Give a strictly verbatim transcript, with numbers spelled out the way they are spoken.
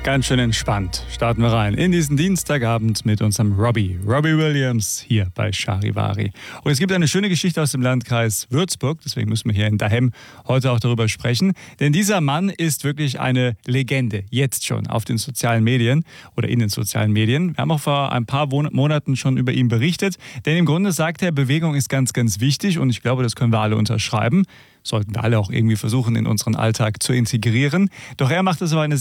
Ganz schön entspannt. Starten wir rein in diesen Dienstagabend mit unserem Robbie. Robbie Williams hier bei Charivari. Und es gibt eine schöne Geschichte aus dem Landkreis Würzburg. Deswegen müssen wir hier in Daheim heute auch darüber sprechen. Denn dieser Mann ist wirklich eine Legende. Jetzt schon auf den sozialen Medien oder in den sozialen Medien. Wir haben auch vor ein paar Monaten schon über ihn berichtet. Denn im Grunde sagt er, Bewegung ist ganz, ganz wichtig. Und ich glaube, das können wir alle unterschreiben. Sollten wir alle auch irgendwie versuchen, in unseren Alltag zu integrieren. Doch er macht es auf eine